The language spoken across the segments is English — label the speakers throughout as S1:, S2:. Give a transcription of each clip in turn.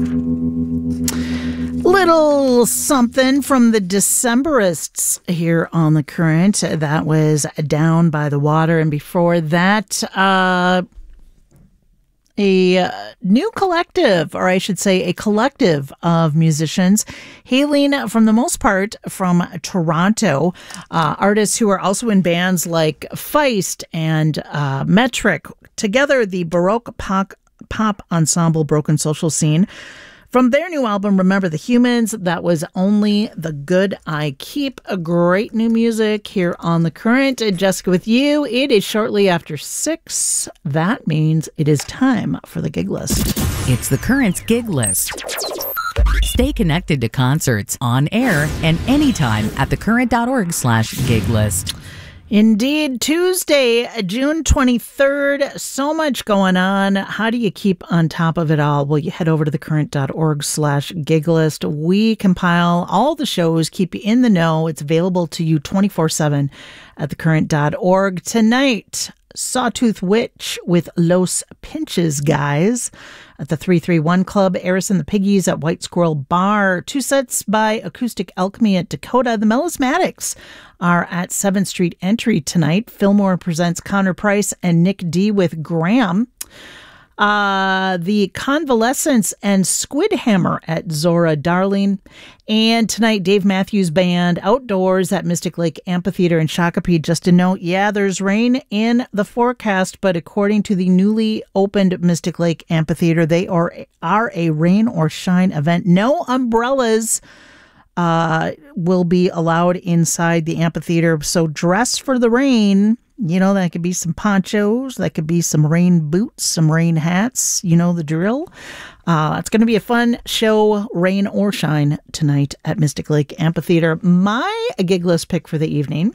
S1: Little something from the Decemberists here on The Current. That was Down by the Water. And before that, a new collective, or I should say a collective of musicians hailing from the most part from Toronto. Artists who are also in bands like Feist and Metric. Together, the Baroque pop ensemble Broken Social Scene. From their new album, Remember the Humans, that was Only the Good I Keep. A great new music here on The Current. And Jessica with you. It is shortly after 6. That means it is time for the gig list.
S2: It's The Current's gig list. Stay connected to concerts on air and anytime at thecurrent.org/gig list.
S1: Indeed, Tuesday, June 23rd. So much going on. How do you keep on top of it all? Well, you head over to thecurrent.org/gig list. We compile all the shows, keep you in the know. It's available to you 24/7 at thecurrent.org. Tonight, Sawtooth Witch with Los Pinches Guys at the 331 Club. Eris and the Piggies at White Squirrel Bar. 2 sets by Acoustic Alchemy at Dakota. The Melismatics are at 7th Street Entry tonight. Fillmore presents Connor Price and Nick D with Graham. The Convalescence and Squid Hammer at Zora Darling. And tonight, Dave Matthews Band outdoors at Mystic Lake Amphitheater in Shakopee. Just a note, there's rain in the forecast, but according to the newly opened Mystic Lake Amphitheater, they are a rain or shine event. No umbrellas will be allowed inside the amphitheater, so dress for the rain. You know, that could be some ponchos, that could be some rain boots, some rain hats, you know the drill. It's going to be a fun show, rain or shine, tonight at Mystic Lake Amphitheater. My gig list pick for the evening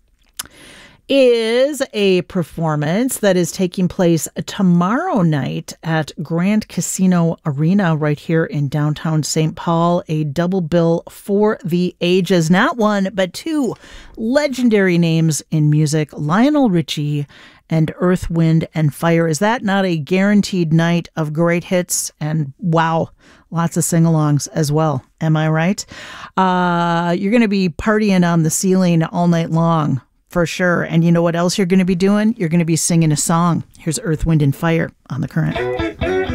S1: is a performance that is taking place tomorrow night at Grand Casino Arena right here in downtown St. Paul. A double bill for the ages. Not one, but 2 legendary names in music, Lionel Richie and Earth, Wind and Fire. Is that not a guaranteed night of great hits? And wow, lots of sing-alongs as well. Am I right? You're going to be partying on the ceiling all night long. For sure. And you know what else you're going to be doing? You're going to be singing a song. Here's Earth, Wind, and Fire on The Current.